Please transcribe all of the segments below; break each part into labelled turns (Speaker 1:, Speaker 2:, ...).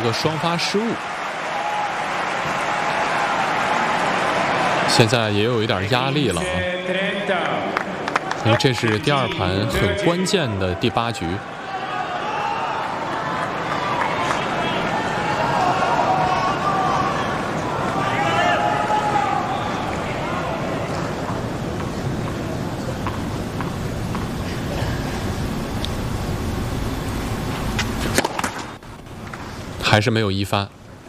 Speaker 1: 个双发失误。现在也有一点压力了啊，因为这是第二盘很关键的第8局。还是没有一发。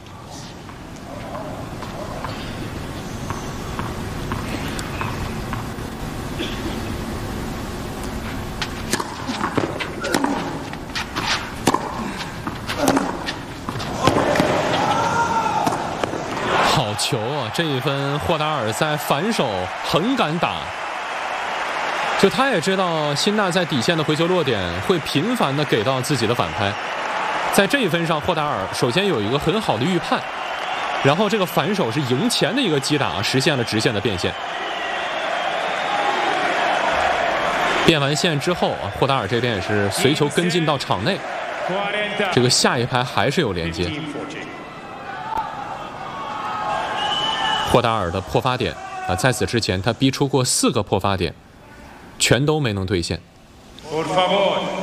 Speaker 1: 好球啊！这一分霍达尔在反手很敢打，就他也知道辛纳在底线的回球落点会频繁的给到自己的反拍。在这一分上，霍达尔首先有一个很好的预判，然后这个反手是迎前的一个击打，实现了直线的变线。变完线之后啊，霍达尔这边也是随球跟进到场内，这个下一拍还是有连接。霍达尔的破发点啊，在此之前他逼出过4个破发点，全都没能兑现。